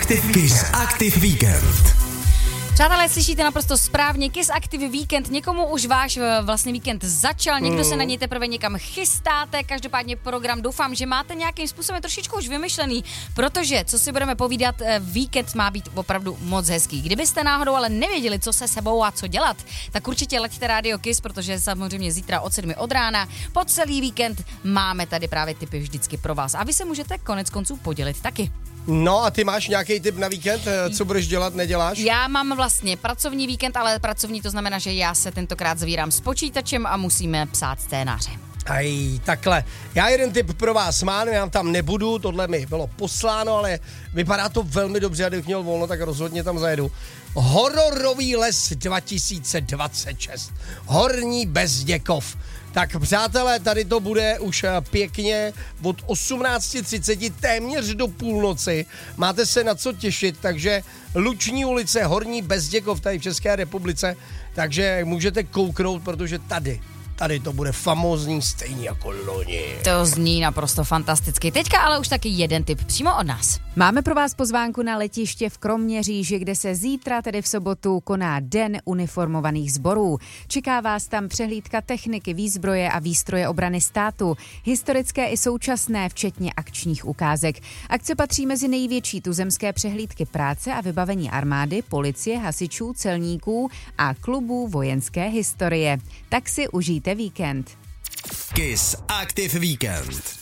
Kiss Active Weekend. Přátelé, slyšíte naprosto správně, Kiss Active Weekend, někomu už váš vlastně víkend začal, někdo se na něj teprve někam chystáte, každopádně program doufám, že máte nějakým způsobem trošičku už vymyšlený, protože, co si budeme povídat, víkend má být opravdu moc hezký. Kdybyste náhodou ale nevěděli, co se sebou a co dělat, tak určitě leďte Radio Kiss, protože samozřejmě zítra od 7 od rána po celý víkend máme tady právě tipy vždycky pro vás a vy se můžete konec konců podělit taky. No a ty máš nějaký tip na víkend? Co budeš dělat, neděláš? Já mám vlastně pracovní víkend, ale pracovní to znamená, že já se tentokrát zavírám s počítačem a musíme psát scénáře. Aj, takhle. Já jeden tip pro vás mám, já tam nebudu, tohle mi bylo posláno, ale vypadá to velmi dobře, a kdybych měl volno, tak rozhodně tam zajedu. Hororový les 2026. Horní Bezděkov. Tak přátelé, tady to bude už pěkně od 18:30 téměř do půlnoci. Máte se na co těšit, takže Luční ulice, Horní Bezděkov tady v České republice, takže můžete kouknout, protože tady to bude famózní stejně jako loni. To zní naprosto fantasticky. Teďka ale už taky jeden tip přímo od nás. Máme pro vás pozvánku na letiště v Kroměříži, kde se zítra, tedy v sobotu, koná Den uniformovaných sborů. Čeká vás tam přehlídka techniky, výzbroje a výstroje obrany státu, historické i současné, včetně akčních ukázek. Akce patří mezi největší tuzemské přehlídky práce a vybavení armády, policie, hasičů, celníků a klubů vojenské historie. Tak si užijte víkend. Kiss Active Weekend.